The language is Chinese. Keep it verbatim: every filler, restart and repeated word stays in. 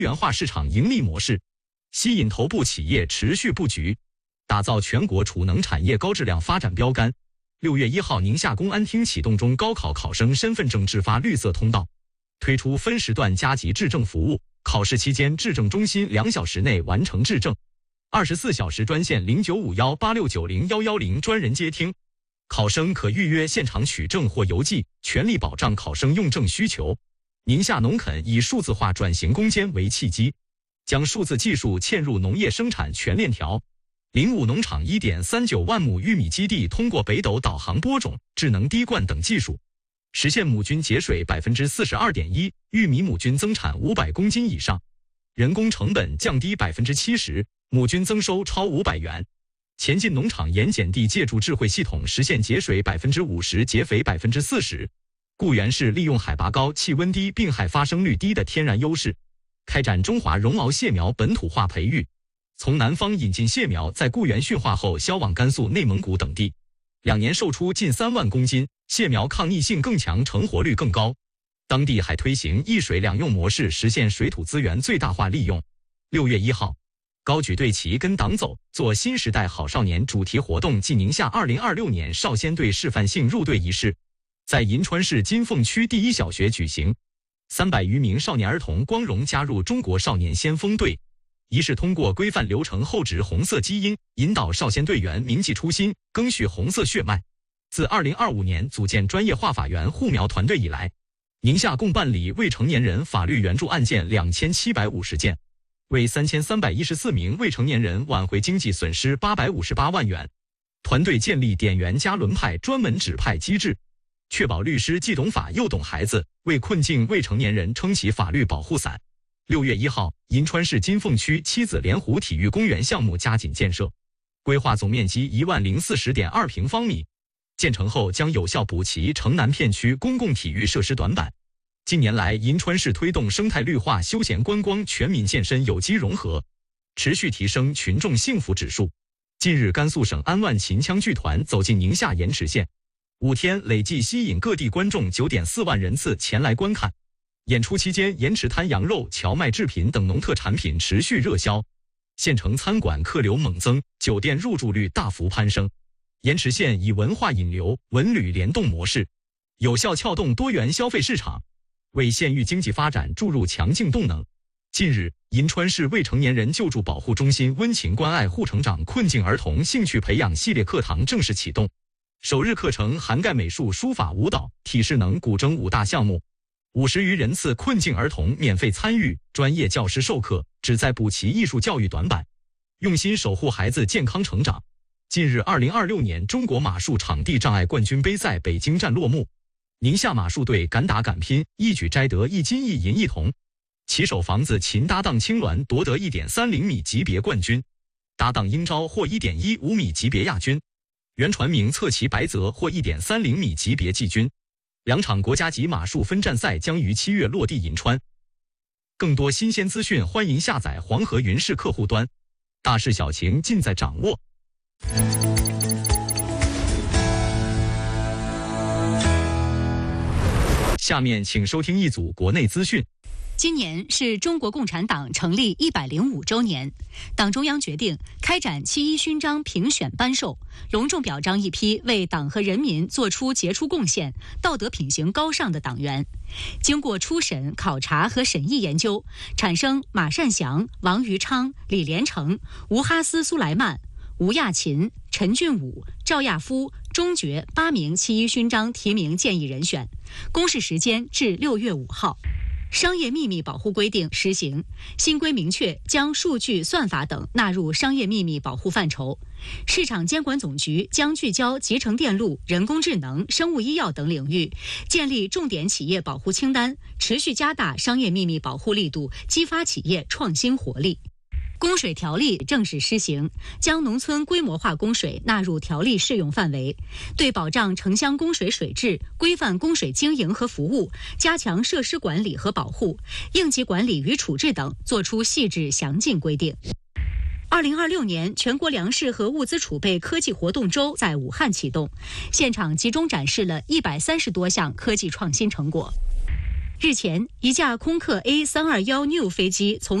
元化市场盈利模式，吸引头部企业持续布局，打造全国储能产业高质量发展标杆。六月一号，宁夏公安厅启动中高考考生身份证制发绿色通道，推出分时段加急质证服务，考试期间质证中心两小时内完成质证，二十四小时专线零九五幺八六九零幺幺零专人接听，考生可预约现场取证或邮寄，全力保障考生用证需求。宁夏农垦以数字化转型攻坚为契机，将数字技术嵌入农业生产全链条。零五农场 一点三九万亩玉米基地通过北斗导航播种、智能滴灌等技术，实现亩均节水 百分之四十二点一， 玉米亩均增产五百公斤以上，人工成本降低 百分之七十， 亩均增收超五百元。前进农场盐碱地借助智慧系统实现节水 百分之五十， 节肥 百分之四十。固原是利用海拔高、气温低、病害发生率低的天然优势，开展中华绒毛蟹苗本土化培育，从南方引进蟹苗，在固原驯化后销往甘肃、内蒙古等地，两年售出近三万公斤，蟹苗抗逆性更强，成活率更高。当地还推行一水两用模式，实现水土资源最大化利用。六月一号，高举队旗跟党走，做新时代好少年主题活动暨宁夏二零二六年少先队示范性入队仪式在银川市金凤区第一小学举行，三百余名少年儿童光荣加入中国少年先锋队。仪式通过规范流程厚植红色基因，引导少先队员铭记初心，赓续红色血脉。自二零二五年组建专业化法援护苗团队以来，宁夏共办理未成年人法律援助案件两千七百五十件，为三千三百一十四名未成年人挽回经济损失八百五十八万元。团队建立点援加轮派专门指派机制，确保律师既懂法又懂孩子，为困境未成年人撑起法律保护伞。六月一号，银川市金凤区七子莲湖体育公园项目加紧建设，规划总面积一万零四十点二平方米，建成后将有效补齐城南片区公共体育设施短板。近年来，银川市推动生态绿化、休闲观光全民健身有机融合，持续提升群众幸福指数。近日，甘肃省安万秦腔剧团走进宁夏盐池县，五天累计吸引各地观众 九点四万人次前来观看。演出期间，盐池滩羊肉、荞麦制品等农特产品持续热销，县城餐馆客流猛增，酒店入住率大幅攀升。盐池县以文化引流、文旅联动模式，有效撬动多元消费市场，为县域经济发展注入强劲动能。近日，银川市未成年人救助保护中心温情关爱护成长困境儿童兴趣培养系列课堂正式启动，首日课程涵盖美术、书法、舞蹈、体适能、古筝五大项目。五十余人次困境儿童免费参与，专业教师授课，旨在补齐艺术教育短板，用心守护孩子健康成长。近日，二零二六年中国马术场地障碍冠军杯赛北京站落幕，宁夏马术队敢打敢拼，一举摘得一金一银一铜。旗手房子秦搭档青鸾夺得 一点三零米级别冠军，搭档英招获 一点一五米级别亚军，原传名侧骑白泽获 一点三零米级别季军。两场国家级马术分站赛将于七月落地银川。更多新鲜资讯，欢迎下载黄河云视客户端，大事小情尽在掌握。下面请收听一组国内资讯。 今年是中国共产党成立一百零五周年，党中央决定开展七一勋章评选颁授，隆重表彰一批为党和人民做出杰出贡献、道德品行高尚的党员。经过初审、考察和审议研究，产生马善祥、王于昌、李连成、吴哈斯苏莱曼、吴亚勤、陈俊武、赵亚夫、钟觉八名七一勋章提名建议人选，公示时间至六月五号。商业秘密保护规定施行，新规明确将数据、算法等纳入商业秘密保护范畴。市场监管总局将聚焦集成电路、人工智能、生物医药等领域，建立重点企业保护清单，持续加大商业秘密保护力度，激发企业创新活力。供水条例正式施行，将农村规模化供水纳入条例适用范围，对保障城乡供水水质、规范供水经营和服务、加强设施管理和保护、应急管理与处置等作出细致详尽规定。二零二六年全国粮食和物资储备科技活动周在武汉启动，现场集中展示了一百三十多项科技创新成果。 日前，一架空客 A 三二一 Neo 飞机从